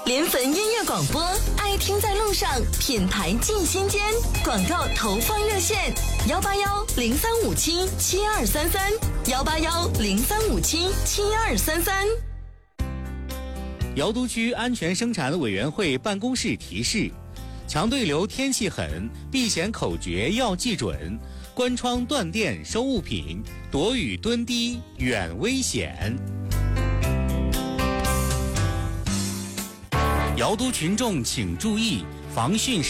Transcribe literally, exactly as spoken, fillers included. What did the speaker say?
联汾音乐广播，爱听在路上，品牌进心间。广告投放热线：幺八幺零三五七七二三三，幺八幺零三五七七二三三。 瑶都区安全生产委员会办公室提示：强对流天气狠，避险口诀要记准。关窗断电收物品，躲雨蹲低远危险。瑶都群众请注意，防汛